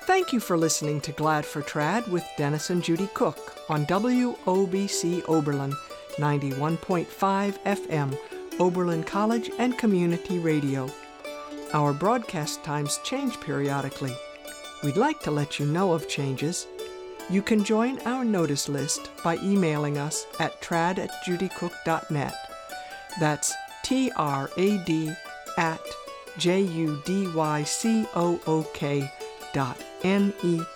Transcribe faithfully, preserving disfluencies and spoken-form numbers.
Thank you for listening to Glad for Trad with Dennis and Judy Cook on W O B C Oberlin, ninety-one point five F M, Oberlin College and Community Radio. Our broadcast times change periodically. We'd like to let you know of changes. You can join our notice list by emailing us at trad at judycook dot net. That's T R A D at J U D Y C O O K dot N E